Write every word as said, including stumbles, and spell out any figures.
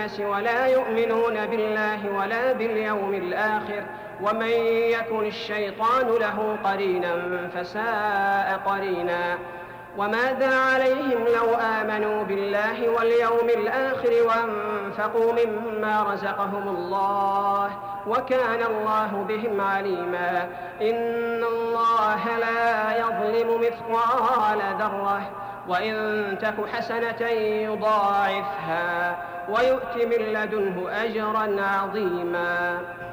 ولا يؤمنون بالله ولا باليوم الآخر ومن يكن الشيطان له قرينا فساء قرينا. وماذا عليهم لو آمنوا بالله واليوم الآخر وانفقوا مما رزقهم الله وكان الله بهم عليما. إن الله لا يظلم مثقال ذرة وإن تك حسنة يضاعفها ويؤت من لدنه أجرا عظيما.